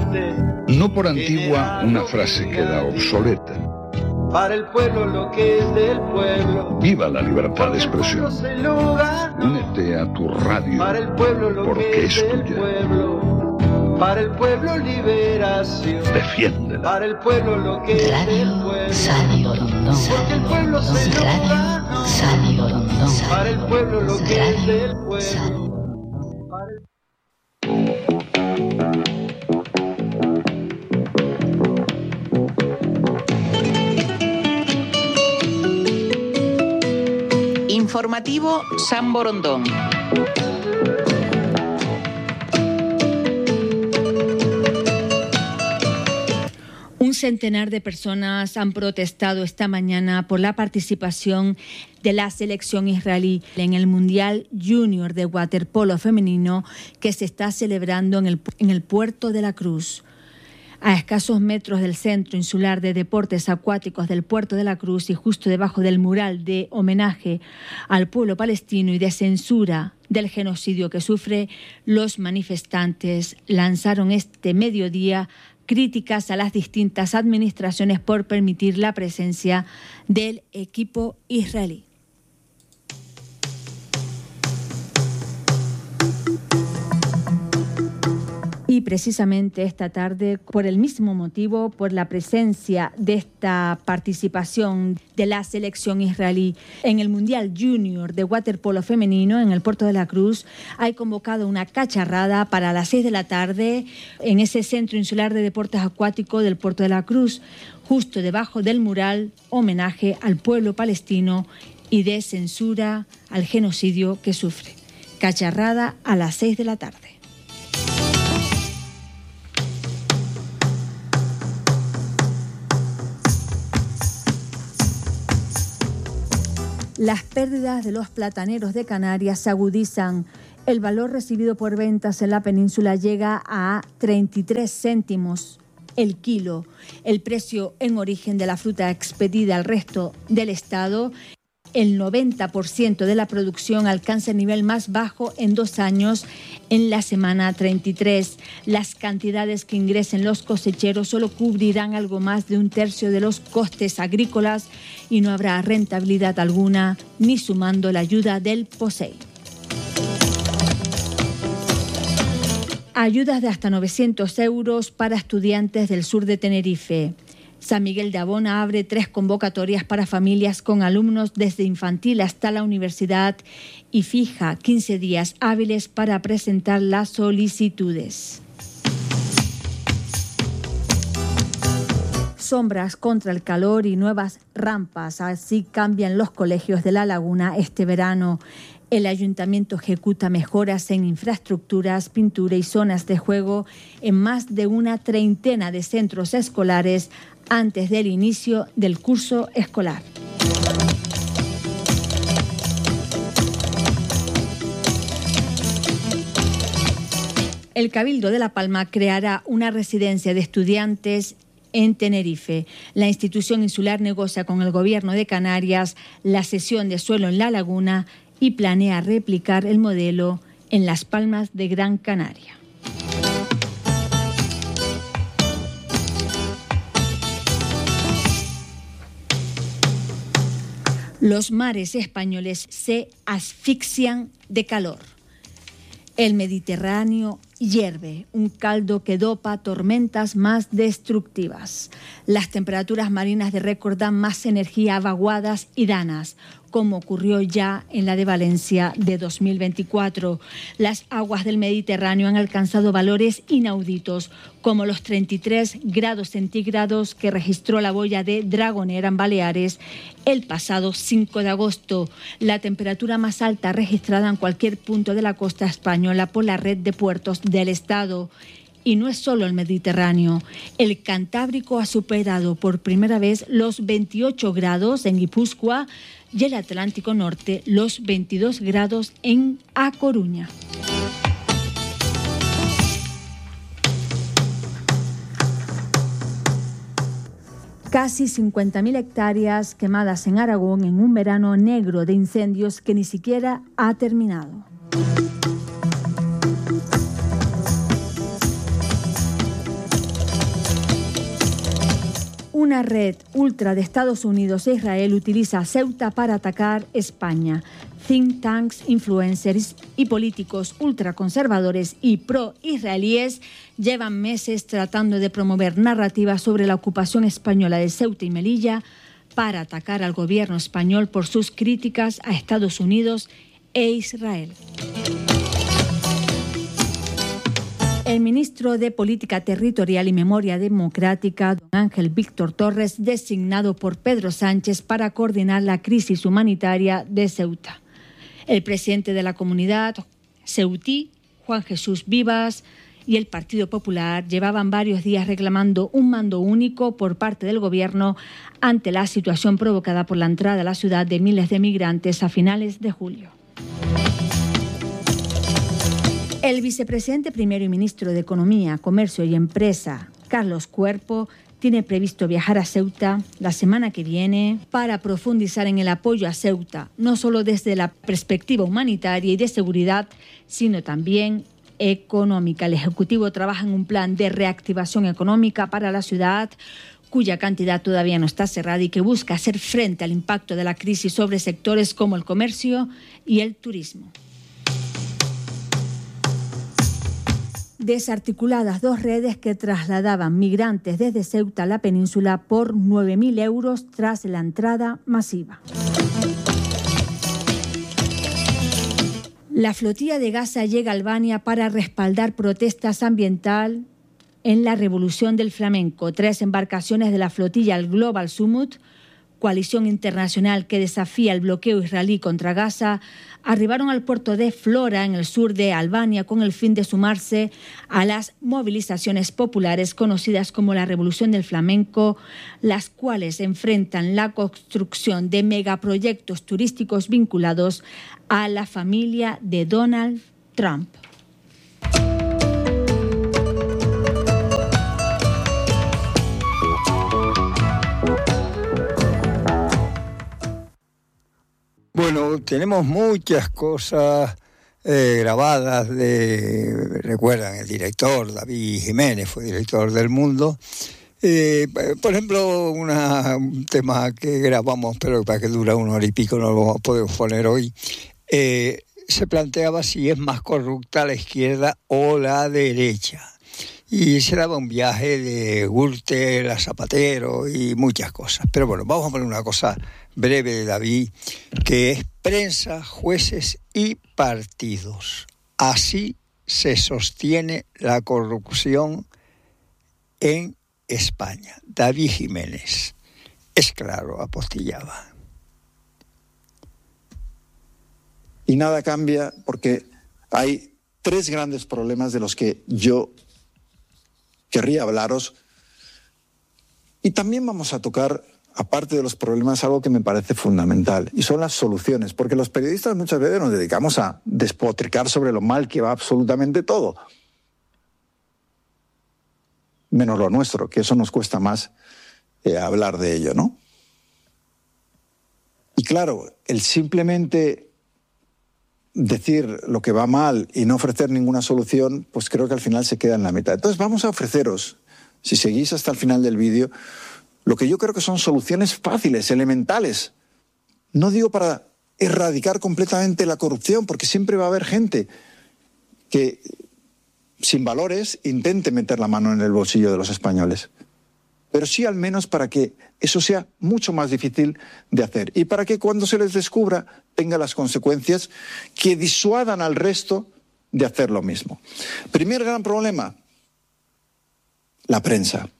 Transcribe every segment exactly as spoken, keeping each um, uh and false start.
comandante. No por antigua una frase queda obsoleta. Para el pueblo lo que es del pueblo. Viva la libertad de expresión. Únete a tu radio. Para el pueblo lo porque que es, es del tuya. pueblo. Para el pueblo liberación. Defiéndela. Para el pueblo lo que es del pueblo. Radio Rondón. Porque el pueblo se lo ganó. Radio Rondón. Para el pueblo lo que es del pueblo. Informativo San Borondón. Un centenar de personas han protestado esta mañana por la participación de la selección israelí en el Mundial Junior de waterpolo femenino que se está celebrando en el, en el Puerto de la Cruz. A escasos metros del Centro Insular de Deportes Acuáticos del Puerto de la Cruz y justo debajo del mural de homenaje al pueblo palestino y de censura del genocidio que sufre, los manifestantes lanzaron este mediodía críticas a las distintas administraciones por permitir la presencia del equipo israelí. Y precisamente esta tarde, por el mismo motivo, por la presencia de esta participación de la selección israelí en el Mundial Junior de waterpolo femenino en el Puerto de la Cruz, hay convocado una cacharrada para las seis de la tarde en ese Centro Insular de Deportes Acuáticos del Puerto de la Cruz, justo debajo del mural homenaje al pueblo palestino y de censura al genocidio que sufre. Cacharrada a las seis de la tarde. Las pérdidas de los plataneros de Canarias se agudizan. El valor recibido por ventas en la península llega a treinta y tres céntimos el kilo. El precio en origen de la fruta expedida al resto del estado, el noventa por ciento de la producción alcanza el nivel más bajo en dos años en la semana treinta y tres. Las cantidades que ingresen los cosecheros solo cubrirán algo más de un tercio de los costes agrícolas y no habrá rentabilidad alguna, ni sumando la ayuda del POSEI. Ayudas de hasta novecientos euros para estudiantes del sur de Tenerife. San Miguel de Abona abre tres convocatorias para familias con alumnos desde infantil hasta la universidad y fija quince días hábiles para presentar las solicitudes. Sombras contra el calor y nuevas rampas, así cambian los colegios de La Laguna este verano. El ayuntamiento ejecuta mejoras en infraestructuras, pintura y zonas de juego en más de una treintena de centros escolares antes del inicio del curso escolar. El Cabildo de La Palma creará una residencia de estudiantes en Tenerife. La institución insular negocia con el Gobierno de Canarias la cesión de suelo en La Laguna y planea replicar el modelo en Las Palmas de Gran Canaria. Los mares españoles se asfixian de calor. El Mediterráneo hierve, un caldo que dopa tormentas más destructivas. Las temperaturas marinas de récord dan más energía a vaguadas y danas, como ocurrió ya en la de Valencia de dos mil veinticuatro. Las aguas del Mediterráneo han alcanzado valores inauditos, como los treinta y tres grados centígrados que registró la boya de Dragonera en Baleares el pasado cinco de agosto, la temperatura más alta registrada en cualquier punto de la costa española por la red de puertos del Estado. Y no es solo el Mediterráneo. El Cantábrico ha superado por primera vez los veintiocho grados en Guipúzcoa y el Atlántico Norte los veintidós grados en A Coruña. Casi cincuenta mil hectáreas quemadas en Aragón en un verano negro de incendios que ni siquiera ha terminado. Una red ultra de Estados Unidos e Israel utiliza Ceuta para atacar España. Think tanks, influencers y políticos ultraconservadores y pro-israelíes llevan meses tratando de promover narrativas sobre la ocupación española de Ceuta y Melilla para atacar al gobierno español por sus críticas a Estados Unidos e Israel. El ministro de Política Territorial y Memoria Democrática, don Ángel Víctor Torres, designado por Pedro Sánchez para coordinar la crisis humanitaria de Ceuta. El presidente de la comunidad ceutí, Juan Jesús Vivas, y el Partido Popular llevaban varios días reclamando un mando único por parte del gobierno ante la situación provocada por la entrada a la ciudad de miles de migrantes a finales de julio. El vicepresidente primero y ministro de Economía, Comercio y Empresa, Carlos Cuerpo, tiene previsto viajar a Ceuta la semana que viene para profundizar en el apoyo a Ceuta, no solo desde la perspectiva humanitaria y de seguridad, sino también económica. El Ejecutivo trabaja en un plan de reactivación económica para la ciudad, cuya cantidad todavía no está cerrada y que busca hacer frente al impacto de la crisis sobre sectores como el comercio y el turismo. Desarticuladas dos redes que trasladaban migrantes desde Ceuta a la península por nueve mil euros tras la entrada masiva. La flotilla de Gaza llega a Albania para respaldar protestas ambientales en la Revolución del Flamenco. Tres embarcaciones de la flotilla el Global Summit, coalición internacional que desafía el bloqueo israelí contra Gaza, arribaron al puerto de Flora, en el sur de Albania, con el fin de sumarse a las movilizaciones populares conocidas como la Revolución del Flamenco, las cuales enfrentan la construcción de megaproyectos turísticos vinculados a la familia de Donald Trump. Bueno, tenemos muchas cosas eh, grabadas de, recuerdan, el director David Jiménez, fue director del Mundo. Eh, por ejemplo, una, un tema que grabamos, pero para que dura una hora y pico, no lo podemos poner hoy. Eh, se planteaba si es más corrupta la izquierda o la derecha. Y se daba un viaje de Gürtel a Zapatero y muchas cosas. Pero bueno, vamos a poner una cosa breve de David, que es prensa, jueces y partidos. Así se sostiene la corrupción en España. David Jiménez. Es claro, apostillaba. Y nada cambia porque hay tres grandes problemas de los que yo querría hablaros. Y también vamos a tocar, aparte de los problemas, algo que me parece fundamental, y son las soluciones, porque los periodistas muchas veces nos dedicamos a despotricar sobre lo mal que va absolutamente todo, menos lo nuestro, que eso nos cuesta más eh, hablar de ello, ¿no? Y claro, el simplemente decir lo que va mal y no ofrecer ninguna solución, pues creo que al final se queda en la mitad. Entonces vamos a ofreceros, si seguís hasta el final del vídeo, lo que yo creo que son soluciones fáciles, elementales. No digo para erradicar completamente la corrupción, porque siempre va a haber gente que, sin valores, intente meter la mano en el bolsillo de los españoles. Pero sí al menos para que eso sea mucho más difícil de hacer y para que cuando se les descubra tenga las consecuencias que disuadan al resto de hacer lo mismo. Primer gran problema, la prensa.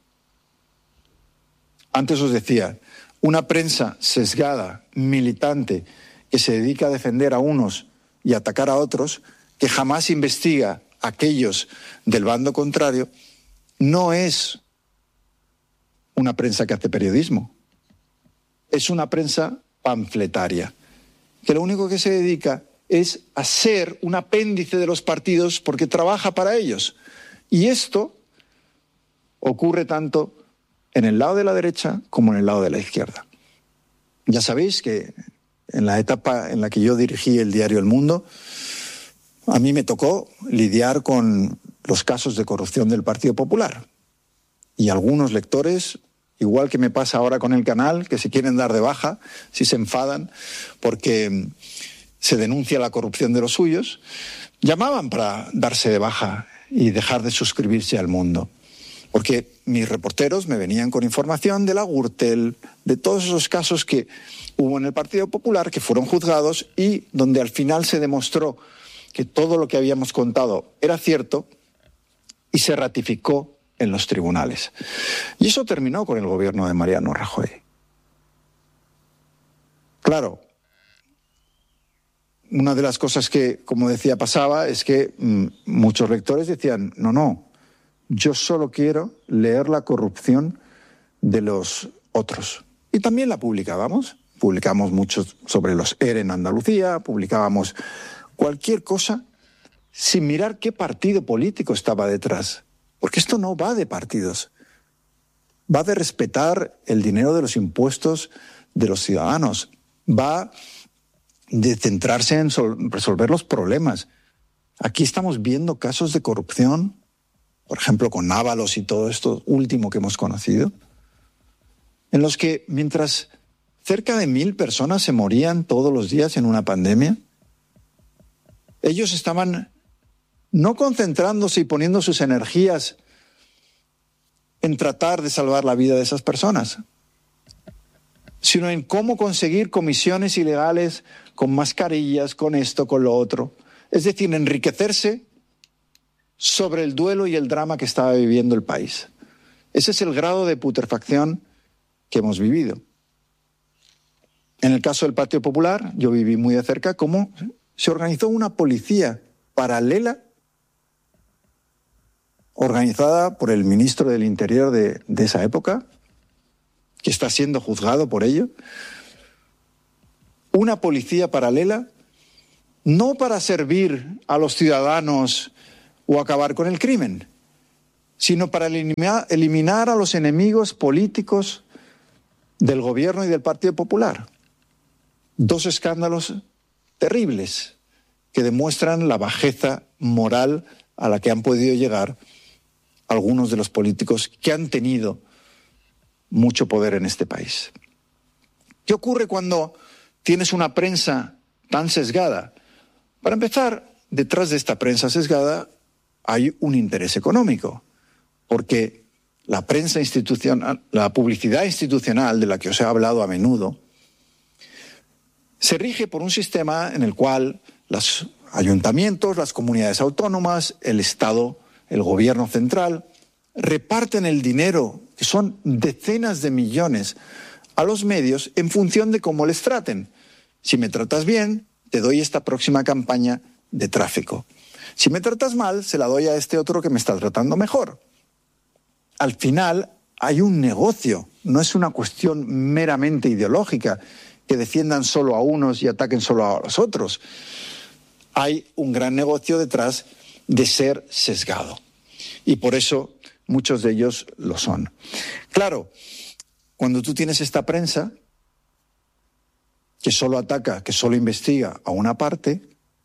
Antes os decía, una prensa sesgada, militante, que se dedica a defender a unos y atacar a otros, que jamás investiga a aquellos del bando contrario, no es una prensa que hace periodismo. Es una prensa panfletaria, que lo único que se dedica es a ser un apéndice de los partidos porque trabaja para ellos. Y esto ocurre tanto en el lado de la derecha como en el lado de la izquierda. Ya sabéis que en la etapa en la que yo dirigí el diario El Mundo, a mí me tocó lidiar con los casos de corrupción del Partido Popular. Y algunos lectores igual que me pasa ahora con el canal, que se quieren dar de baja, si se enfadan, porque se denuncia la corrupción de los suyos, llamaban para darse de baja y dejar de suscribirse al Mundo. Porque mis reporteros me venían con información de la Gürtel, de todos esos casos que hubo en el Partido Popular, que fueron juzgados y donde al final se demostró que todo lo que habíamos contado era cierto y se ratificó en los tribunales. Y eso terminó con el gobierno de Mariano Rajoy. Claro, una de las cosas que, como decía, pasaba es que mmm, muchos lectores decían, no, no, yo solo quiero leer la corrupción de los otros. Y también la publicábamos. Publicamos mucho sobre los E R E en Andalucía, publicábamos cualquier cosa sin mirar qué partido político estaba detrás. Porque esto no va de partidos. Va de respetar el dinero de los impuestos de los ciudadanos. Va de centrarse en sol- resolver los problemas. Aquí estamos viendo casos de corrupción, por ejemplo, con Ábalos y todo esto último que hemos conocido, en los que mientras cerca de mil personas se morían todos los días en una pandemia, ellos estaban no concentrándose y poniendo sus energías en tratar de salvar la vida de esas personas, sino en cómo conseguir comisiones ilegales con mascarillas, con esto, con lo otro. Es decir, enriquecerse sobre el duelo y el drama que estaba viviendo el país. Ese es el grado de putrefacción que hemos vivido. En el caso del Partido Popular, yo viví muy de cerca cómo se organizó una policía paralela organizada por el ministro del Interior de, de esa época, que está siendo juzgado por ello. Una policía paralela, no para servir a los ciudadanos o acabar con el crimen, sino para eliminar, eliminar a los enemigos políticos del gobierno y del Partido Popular. Dos escándalos terribles que demuestran la bajeza moral a la que han podido llegar algunos de los políticos que han tenido mucho poder en este país. ¿Qué ocurre cuando tienes una prensa tan sesgada? Para empezar, detrás de esta prensa sesgada hay un interés económico, porque la prensa institucional, la publicidad institucional de la que os he hablado a menudo, se rige por un sistema en el cual los ayuntamientos, las comunidades autónomas, el Estado, el gobierno central, reparten el dinero, que son decenas de millones, a los medios en función de cómo les traten. Si me tratas bien, te doy esta próxima campaña de tráfico. Si me tratas mal, se la doy a este otro que me está tratando mejor. Al final hay un negocio, no es una cuestión meramente ideológica, que defiendan solo a unos y ataquen solo a los otros. Hay un gran negocio detrás de ser sesgado. Y por eso muchos de ellos lo son. Claro, cuando tú tienes esta prensa que solo ataca, que solo investiga a una parte,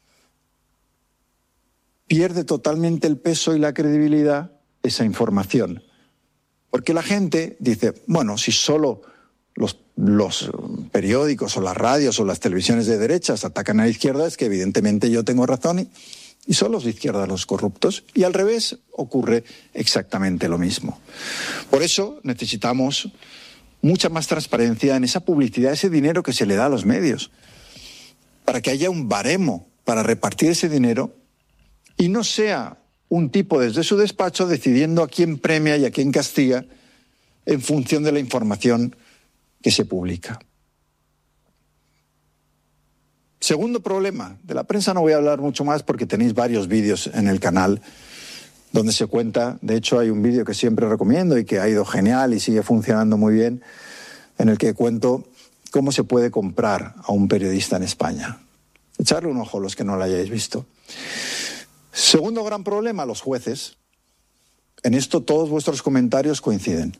pierde totalmente el peso y la credibilidad esa información. Porque la gente dice, bueno, si solo los, los periódicos o las radios o las televisiones de derechas atacan a la izquierda, es que evidentemente yo tengo razón y, y son los de izquierda los corruptos. Y al revés ocurre exactamente lo mismo. Por eso necesitamos mucha más transparencia en esa publicidad, ese dinero que se le da a los medios, para que haya un baremo para repartir ese dinero y no sea un tipo desde su despacho decidiendo a quién premia y a quién castiga en función de la información que se publica. Segundo problema, de la prensa no voy a hablar mucho más porque tenéis varios vídeos en el canal donde se cuenta, de hecho hay un vídeo que siempre recomiendo y que ha ido genial y sigue funcionando muy bien, en el que cuento cómo se puede comprar a un periodista en España. Echarle un ojo a los que no lo hayáis visto. Segundo gran problema, los jueces. En esto todos vuestros comentarios coinciden.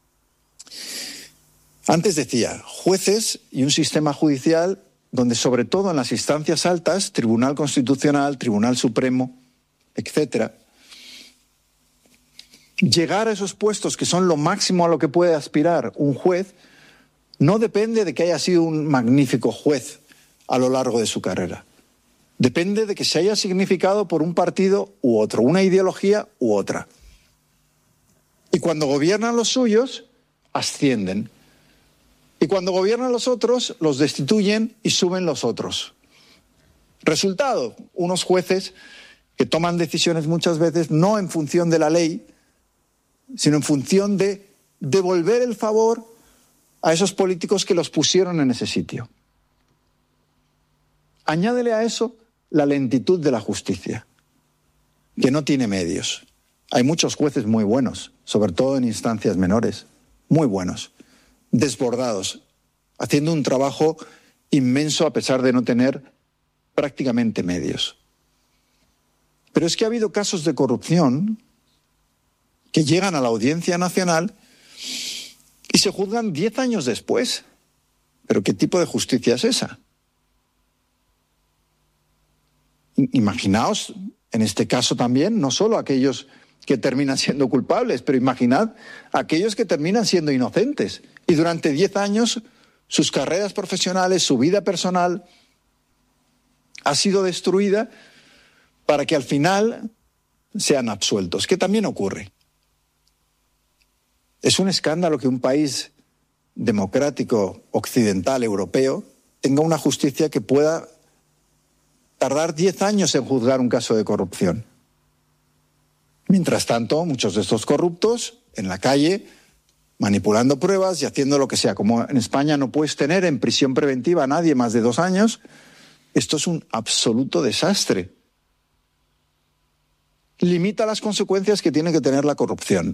Antes decía, jueces y un sistema judicial donde sobre todo en las instancias altas, Tribunal Constitucional, Tribunal Supremo, etcétera, llegar a esos puestos que son lo máximo a lo que puede aspirar un juez no depende de que haya sido un magnífico juez a lo largo de su carrera. Depende de que se haya significado por un partido u otro, una ideología u otra. Y cuando gobiernan los suyos, ascienden. Y cuando gobiernan los otros, los destituyen y suben los otros. Resultado, unos jueces que toman decisiones muchas veces no en función de la ley, sino en función de devolver el favor a esos políticos que los pusieron en ese sitio. Añádele a eso la lentitud de la justicia, que no tiene medios. Hay muchos jueces muy buenos, sobre todo en instancias menores, muy buenos, desbordados, haciendo un trabajo inmenso a pesar de no tener prácticamente medios. Pero es que ha habido casos de corrupción que llegan a la Audiencia Nacional y se juzgan diez años después. ¿Pero qué tipo de justicia es esa? Imaginaos, en este caso también, no solo aquellos que terminan siendo culpables, pero imaginad aquellos que terminan siendo inocentes y durante diez años sus carreras profesionales, su vida personal ha sido destruida para que al final sean absueltos, que también ocurre. Es un escándalo que un país democrático, occidental, europeo, tenga una justicia que pueda tardar diez años en juzgar un caso de corrupción. Mientras tanto, muchos de estos corruptos en la calle, manipulando pruebas y haciendo lo que sea. Como en España no puedes tener en prisión preventiva a nadie más de dos años, esto es un absoluto desastre. Limita las consecuencias que tiene que tener la corrupción.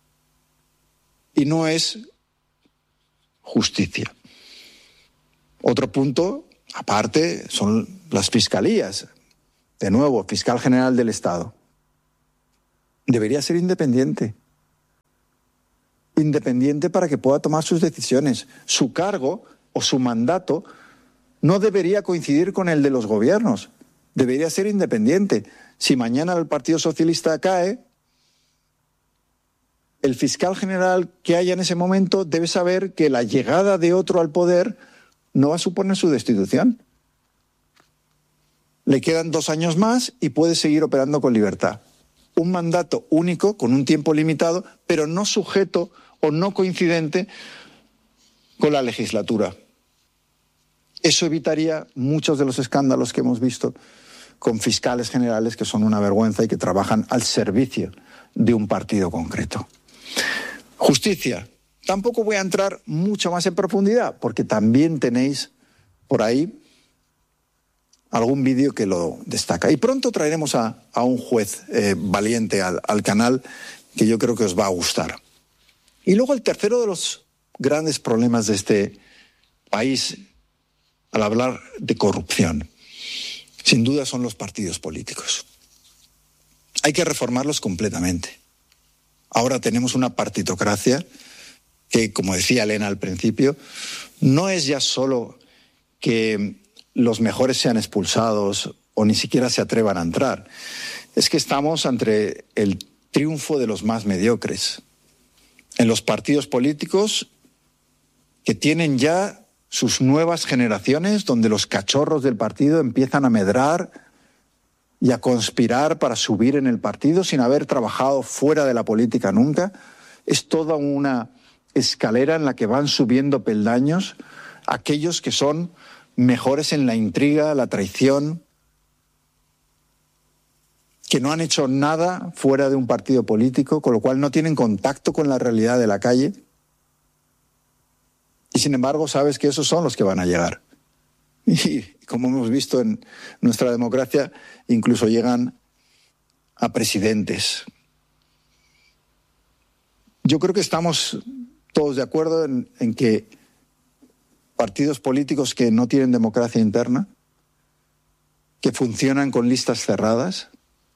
Y no es justicia. Otro punto, aparte, son las fiscalías. De nuevo, fiscal general del Estado. Debería ser independiente. Independiente para que pueda tomar sus decisiones. Su cargo o su mandato no debería coincidir con el de los gobiernos. Debería ser independiente. Si mañana el Partido Socialista cae, el fiscal general que haya en ese momento debe saber que la llegada de otro al poder no va a suponer su destitución. Le quedan dos años más y puede seguir operando con libertad. Un mandato único, con un tiempo limitado, pero no sujeto o no coincidente con la legislatura. Eso evitaría muchos de los escándalos que hemos visto con fiscales generales que son una vergüenza y que trabajan al servicio de un partido concreto. Justicia. Tampoco voy a entrar mucho más en profundidad, porque también tenéis por ahí algún vídeo que lo destaca. Y pronto traeremos a, a un juez eh, valiente al, al canal que yo creo que os va a gustar. Y luego el tercero de los grandes problemas de este país al hablar de corrupción, sin duda son los partidos políticos. Hay que reformarlos completamente. Ahora tenemos una partitocracia que, como decía Elena al principio, no es ya solo que los mejores sean expulsados o ni siquiera se atrevan a entrar. Es que estamos ante el triunfo de los más mediocres. En los partidos políticos que tienen ya sus nuevas generaciones, donde los cachorros del partido empiezan a medrar y a conspirar para subir en el partido sin haber trabajado fuera de la política nunca. Es toda una escalera en la que van subiendo peldaños aquellos que son mejores en la intriga, la traición, que no han hecho nada fuera de un partido político, con lo cual no tienen contacto con la realidad de la calle. Y sin embargo, sabes que esos son los que van a llegar. Y como hemos visto en nuestra democracia, incluso llegan a presidentes. Yo creo que estamos todos de acuerdo en, en que partidos políticos que no tienen democracia interna, que funcionan con listas cerradas,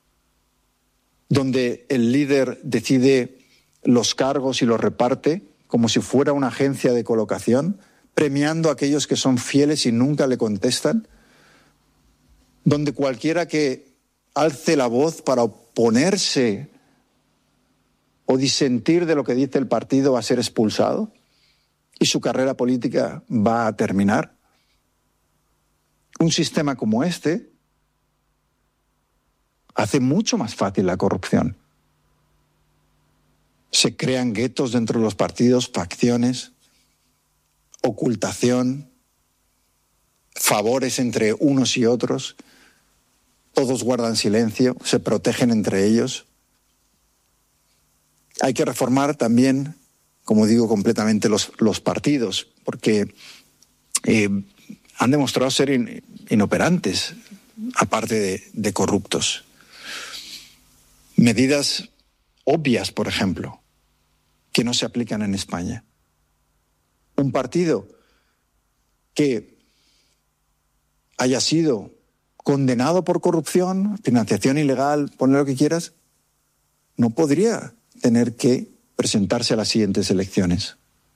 donde el líder decide los cargos y los reparte como si fuera una agencia de colocación, premiando a aquellos que son fieles y nunca le contestan, donde cualquiera que alce la voz para oponerse o disentir de lo que dice el partido va a ser expulsado y su carrera política va a terminar. Un sistema como este hace mucho más fácil la corrupción. Se crean guetos dentro de los partidos, facciones, ocultación, favores entre unos y otros. Todos guardan silencio, se protegen entre ellos. Hay que reformar también, como digo, completamente los, los partidos, porque eh, han demostrado ser in, inoperantes, aparte de, de corruptos. Medidas obvias, por ejemplo, que no se aplican en España. Un partido que haya sido condenado por corrupción, financiación ilegal, ponle lo que quieras, no podría tener que presentarse a las siguientes elecciones.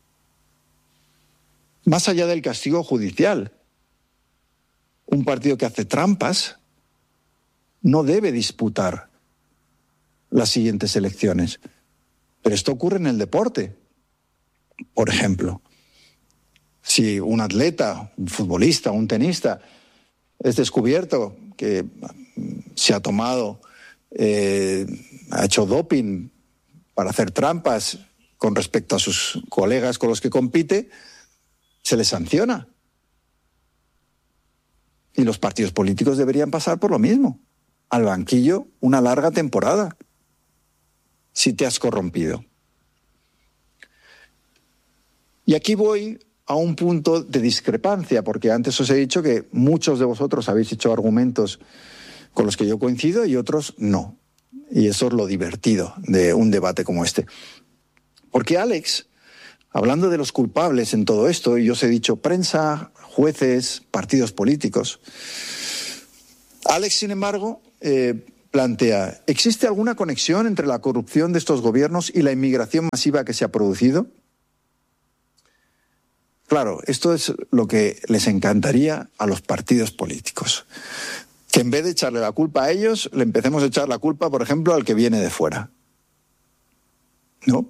Más allá del castigo judicial, un partido que hace trampas no debe disputar las siguientes elecciones. Pero esto ocurre en el deporte. Por ejemplo, si un atleta, un futbolista, un tenista es descubierto que se ha tomado, eh, ha hecho doping para hacer trampas con respecto a sus colegas con los que compite, se les sanciona. Y los partidos políticos deberían pasar por lo mismo. Al banquillo una larga temporada, si te has corrompido. Y aquí voy a un punto de discrepancia, porque antes os he dicho que muchos de vosotros habéis hecho argumentos con los que yo coincido y otros no. Y eso es lo divertido de un debate como este. Porque Alex, hablando de los culpables en todo esto, y yo os he dicho prensa, jueces, partidos políticos, Alex, sin embargo, eh, plantea, ¿existe alguna conexión entre la corrupción de estos gobiernos y la inmigración masiva que se ha producido? Claro, esto es lo que les encantaría a los partidos políticos. Que en vez de echarle la culpa a ellos, le empecemos a echar la culpa, por ejemplo, al que viene de fuera. ¿No?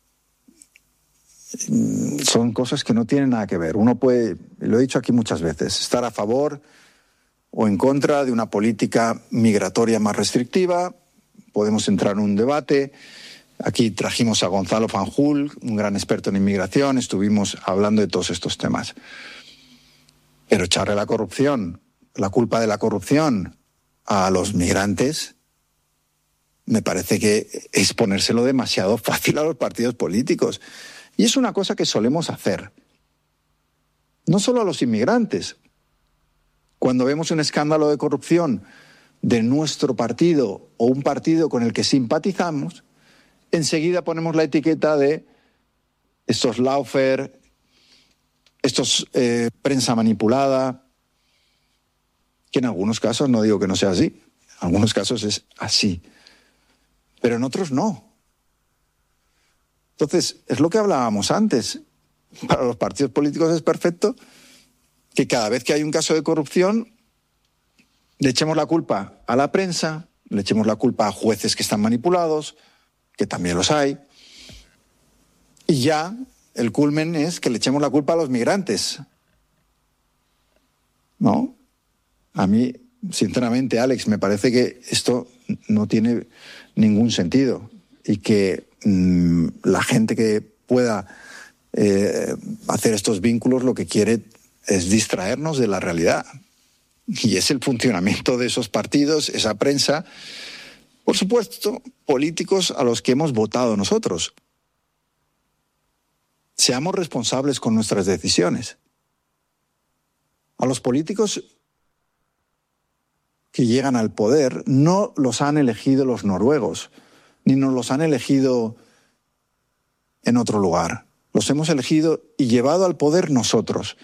Son cosas que no tienen nada que ver. Uno puede, lo he dicho aquí muchas veces, estar a favor o en contra de una política migratoria más restrictiva. Podemos entrar en un debate. Aquí trajimos a Gonzalo Fanjul, un gran experto en inmigración, estuvimos hablando de todos estos temas. Pero echarle la corrupción, la culpa de la corrupción a los migrantes, me parece que es ponérselo demasiado fácil a los partidos políticos. Y es una cosa que solemos hacer. No solo a los inmigrantes. Cuando vemos un escándalo de corrupción de nuestro partido o un partido con el que simpatizamos, enseguida ponemos la etiqueta de estos lawfare, estos eh, prensa manipulada, que en algunos casos, no digo que no sea así, en algunos casos es así, pero en otros no. Entonces, es lo que hablábamos antes. Para los partidos políticos es perfecto que cada vez que hay un caso de corrupción le echemos la culpa a la prensa, le echemos la culpa a jueces que están manipulados, que también los hay, y ya el culmen es que le echemos la culpa a los migrantes. ¿No? A mí, sinceramente, Alex, me parece que esto no tiene ningún sentido y que mmm, la gente que pueda eh, hacer estos vínculos lo que quiere es distraernos de la realidad. Y es el funcionamiento de esos partidos, esa prensa, por supuesto, políticos a los que hemos votado nosotros. Seamos responsables con nuestras decisiones. A los políticos que llegan al poder no los han elegido los noruegos, ni nos los han elegido en otro lugar. Los hemos elegido y llevado al poder nosotros.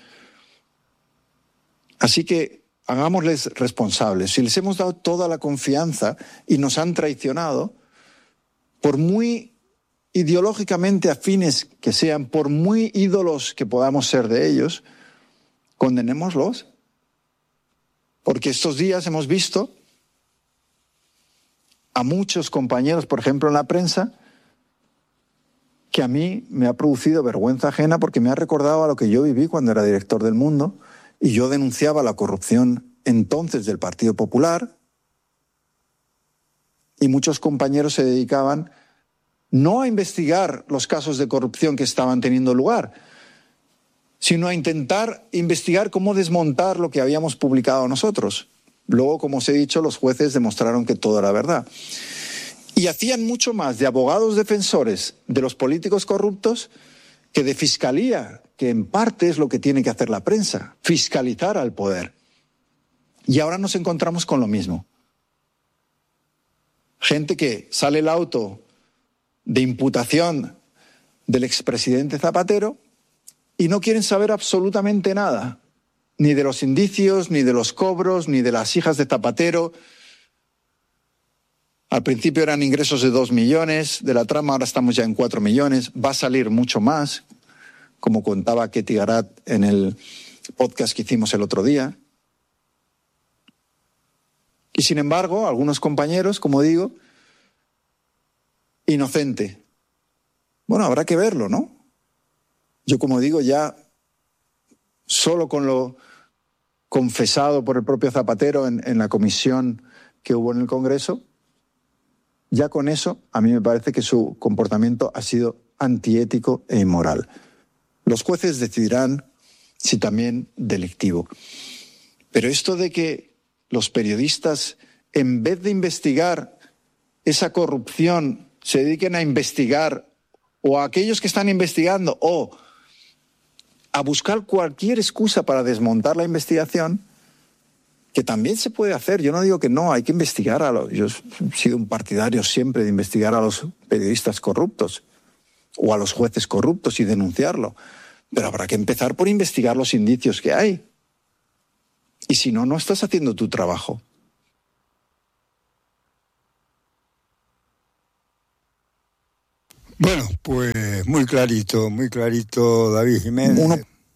Así que hagámosles responsables. Si les hemos dado toda la confianza y nos han traicionado, por muy ideológicamente afines que sean, por muy ídolos que podamos ser de ellos, condenémoslos. Porque estos días hemos visto a muchos compañeros, por ejemplo en la prensa, que a mí me ha producido vergüenza ajena porque me ha recordado a lo que yo viví cuando era director del Mundo y yo denunciaba la corrupción entonces del Partido Popular y muchos compañeros se dedicaban no a investigar los casos de corrupción que estaban teniendo lugar, sino a intentar investigar cómo desmontar lo que habíamos publicado nosotros. Luego, como os he dicho, los jueces demostraron que todo era verdad. Y hacían mucho más de abogados defensores de los políticos corruptos que de fiscalía, que en parte es lo que tiene que hacer la prensa, fiscalizar al poder. Y ahora nos encontramos con lo mismo. Gente que sale el auto de imputación del expresidente Zapatero y no quieren saber absolutamente nada, ni de los indicios, ni de los cobros, ni de las hijas de Zapatero. Al principio eran ingresos de dos millones, de la trama ahora estamos ya en cuatro millones, va a salir mucho más, como contaba Ketty Garat en el podcast que hicimos el otro día. Y sin embargo, algunos compañeros, como digo, inocente. Bueno, habrá que verlo, ¿no? Yo, como digo, ya solo con lo confesado por el propio Zapatero en, en la comisión que hubo en el Congreso, ya con eso a mí me parece que su comportamiento ha sido antiético e inmoral. Los jueces decidirán si también delictivo. Pero esto de que los periodistas, en vez de investigar esa corrupción, se dediquen a investigar, o a aquellos que están investigando, o a buscar cualquier excusa para desmontar la investigación, que también se puede hacer. Yo no digo que no, hay que investigar a los... Yo he sido un partidario siempre de investigar a los periodistas corruptos o a los jueces corruptos y denunciarlo. Pero habrá que empezar por investigar los indicios que hay. Y si no, no estás haciendo tu trabajo. Bueno, pues muy clarito, muy clarito, David Jiménez. Uno...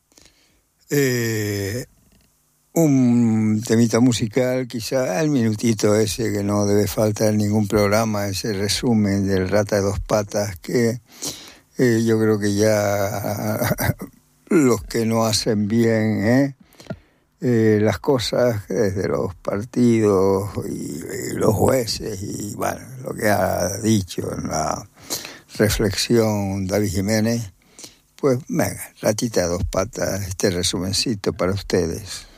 Eh, un temita musical, quizá el minutito ese que no debe faltar en ningún programa, ese resumen del Rata de Dos Patas, que eh, yo creo que ya los que no hacen bien ¿eh? Eh, las cosas desde los partidos y, y los jueces y bueno, lo que ha dicho en la reflexión David Jiménez, pues venga, Ratita de Dos Patas, este resumencito para ustedes.